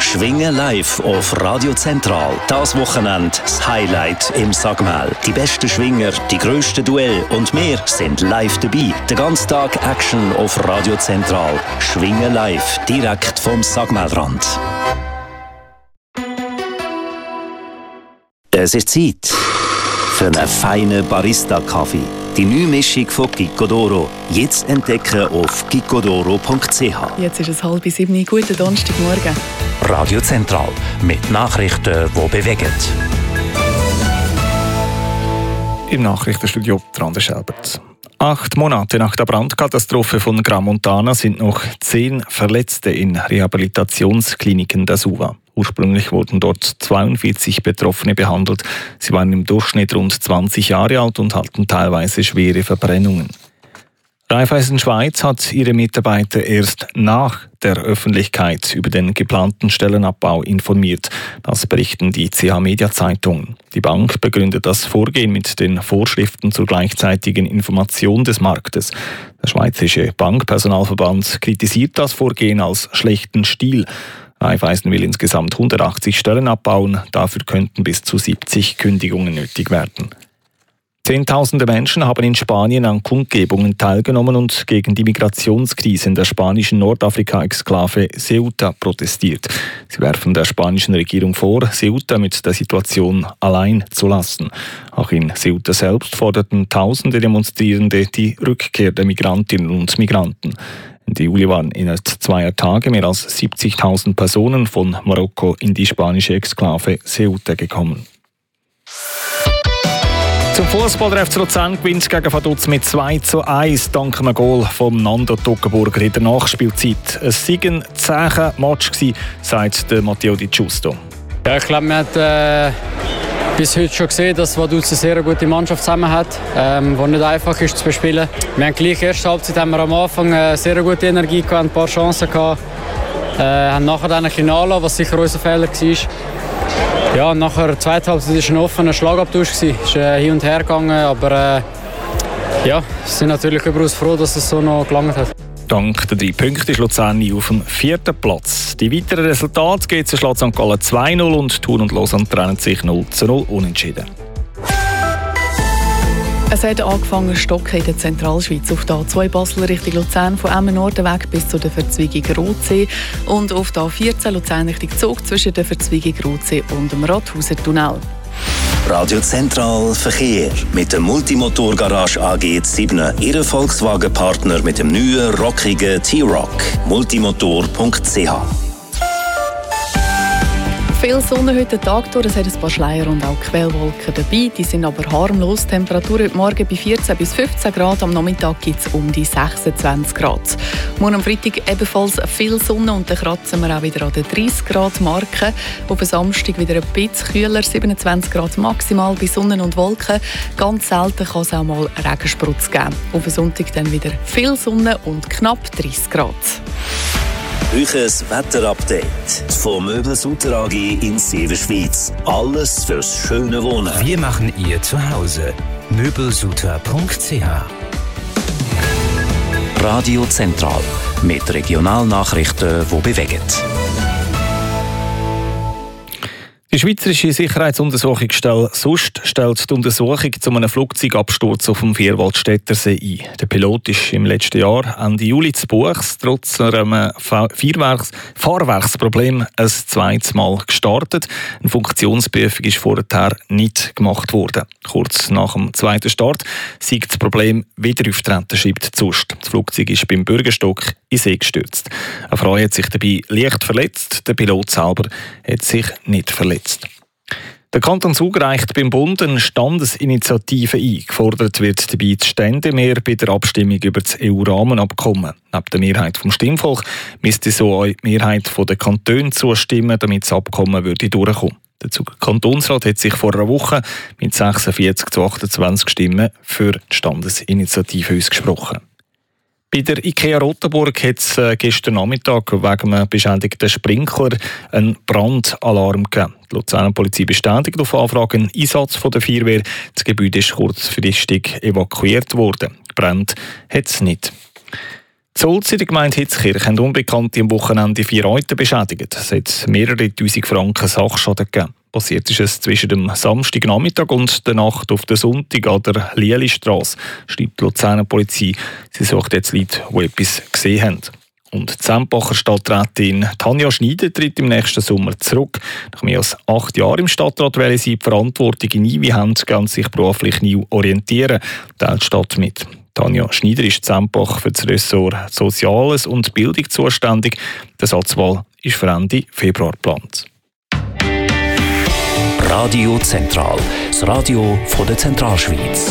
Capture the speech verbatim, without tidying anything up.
Schwingen live auf Radio Zentral. Das Wochenende das Highlight im Sagmel. Die besten Schwinger, die grössten Duelle und wir sind live dabei. Den ganzen Tag Action auf Radio Zentral. Schwingen live, direkt vom Sagmelrand. Es ist Zeit für einen feinen Barista-Kaffee. Die neue Mischung von Gicodoro. Jetzt entdecken auf gicodoro punkt c h. Jetzt ist es halb sieben. Guten Donnerstagmorgen. Radio Zentral mit Nachrichten, die bewegen. Im Nachrichtenstudio Tranda Schelbert. Acht Monate nach der Brandkatastrophe von Gramontana sind noch zehn Verletzte in Rehabilitationskliniken der SUVA. Ursprünglich wurden dort zweiundvierzig Betroffene behandelt. Sie waren im Durchschnitt rund zwanzig Jahre alt und hatten teilweise schwere Verbrennungen. Raiffeisen Schweiz hat ihre Mitarbeiter erst nach der Öffentlichkeit über den geplanten Stellenabbau informiert. Das berichten die C H Media Zeitungen. Die Bank begründet das Vorgehen mit den Vorschriften zur gleichzeitigen Information des Marktes. Der Schweizerische Bankpersonalverband kritisiert das Vorgehen als schlechten Stil. Raiffeisen will insgesamt hundertachtzig Stellen abbauen. Dafür könnten bis zu siebzig Kündigungen nötig werden. Zehntausende Menschen haben in Spanien an Kundgebungen teilgenommen und gegen die Migrationskrise in der spanischen Nordafrika-Exklave Ceuta protestiert. Sie werfen der spanischen Regierung vor, Ceuta mit der Situation allein zu lassen. Auch in Ceuta selbst forderten tausende Demonstrierende die Rückkehr der Migrantinnen und Migranten. Ende Juli waren innerhalb zweier Tage mehr als siebzigtausend Personen von Marokko in die spanische Exklave Ceuta gekommen. Zum Fußball, der F C Luzern gewinnt gegen Vaduz mit zwei zu eins dank einem Goal von Nando Toggenburger in der Nachspielzeit. Es war ein zäher Match, sagt Matteo Di Giusto. Ja, ich glaube, man hat äh, bis heute schon gesehen, dass Vaduz eine sehr gute Mannschaft zusammen hat, ähm, die nicht einfach ist zu bespielen. Wir haben gleich erste Halbzeit haben wir am Anfang eine sehr gute Energie gehabt, ein paar Chancen gehabt. Äh, haben nachher dann ein Finale, was sicher unser Fehler war. Ja, und nachher der zweite Halbzeit war ein offener Schlagabtausch. Es ist äh, hin und her gegangen, aber äh, ja, wir sind natürlich überaus froh, dass es so noch gelangt hat. Dank der drei Punkte ist Luzern auf dem vierten Platz. Die weiteren Resultate geht es schlägt Sankt Gallen zwei null und Thun und Lausanne trennen sich null zu null unentschieden. Es hat angefangen zu stocken in der Zentralschweiz. Auf der A zwei Basel Richtung Luzern von Emmen Norden weg bis zu der Verzweigung Rotsee und auf der A vierzehn Luzern Richtung Zug zwischen der Verzweigung Rotsee und dem Rathauser Tunnel. Radio Zentral Verkehr mit der Multimotor-Garage A G sieben, Ihr Volkswagen-Partner mit dem neuen, rockigen T-Roc. multimotor punkt c h. Viel Sonne heute Tag durch, es hat ein paar Schleier und auch Quellwolken dabei. Die sind aber harmlos. Die Temperatur heute Morgen bei vierzehn bis fünfzehn Grad, am Nachmittag gibt es um die sechsundzwanzig Grad. Morgen am Freitag ebenfalls viel Sonne und dann kratzen wir auch wieder an der dreißig Grad Marke. Auf den Samstag wieder ein bisschen kühler, siebenundzwanzig Grad maximal bei Sonne und Wolken. Ganz selten kann es auch mal Regensprutz geben. Auf den Sonntag dann wieder viel Sonne und knapp dreißig Grad. Euches Wetterupdate vom Möbelsutter A G in Severschweiz. Alles fürs schöne Wohnen. Wir machen ihr Zuhause. möbelsutter punkt c h. Radio Zentral mit Regionalnachrichten, die bewegen. Die Schweizerische Sicherheitsuntersuchungsstelle S U S T stellt die Untersuchung zu einem Flugzeugabsturz auf dem Vierwaldstättersee ein. Der Pilot ist im letzten Jahr Ende Juli zu Buchs trotz einem Fahrwerks- Fahrwerksproblem ein zweites Mal gestartet. Eine Funktionsprüfung ist vorher nicht gemacht worden. Kurz nach dem zweiten Start sei das Problem wieder auftreten, schreibt die S U S T. Das Flugzeug ist beim Bürgerstock in See gestürzt. Eine Frau hat sich dabei leicht verletzt, der Pilot selber hat sich nicht verletzt. Der Kanton Zug reicht beim Bund eine Standesinitiative ein. Gefordert wird dabei das Ständemehr bei der Abstimmung über das E U-Rahmenabkommen. Neben der Mehrheit vom Stimmvolk müsste so auch die Mehrheit der Kantone zustimmen, damit das Abkommen würde durchkommen. Der Zuger Kantonsrat hat sich vor einer Woche mit sechsundvierzig zu achtundzwanzig Stimmen für die Standesinitiative ausgesprochen. Bei der IKEA Rotenburg hat es gestern Nachmittag wegen einem beschädigten Sprinkler einen Brandalarm gegeben. Die Luzerner Polizei bestätigt auf Anfrage einen Einsatz von der Feuerwehr. Das Gebäude ist kurzfristig evakuiert worden. Gebrannt hat es nicht. Sulz in der Gemeinde Hitzkirch haben Unbekannte am Wochenende vier Leute beschädigt. Es hat mehrere tausend Franken Sachschaden gegeben. Passiert ist es zwischen dem Samstagnachmittag und der Nacht auf der Sonntag an der Lielistrasse, schreibt die Luzerner Polizei. Sie sucht jetzt Leute, die etwas gesehen haben. Und die Sempacher Stadträtin Tanja Schneider tritt im nächsten Sommer zurück. Nach mehr als acht Jahren im Stadtrat will sie die Verantwortung in Iwi haben, kann sich beruflich neu orientieren, teilt die Stadt mit. Tanja Schneider ist in Sempach für das Ressort Soziales und Bildung zuständig. Die Ersatzwahl ist für Ende Februar geplant. Radio Zentral, das Radio von der Zentralschweiz.